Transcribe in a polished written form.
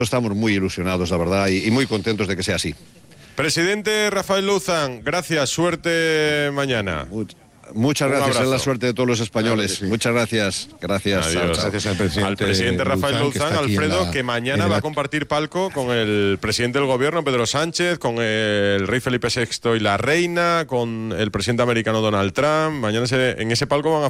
Estamos muy ilusionados, la verdad, y muy contentos de que sea así. Presidente Rafael Luzán, gracias, suerte mañana. Muchas Un gracias, abrazo. es la suerte de todos los españoles. Claro que sí. Muchas gracias. Gracias. Adiós. Gracias Al presidente Rafael Luzán, Alfredo, que mañana va a compartir palco con el presidente del gobierno, Pedro Sánchez, con el rey Felipe VI y la reina, con el presidente americano Donald Trump. Mañana en ese palco van a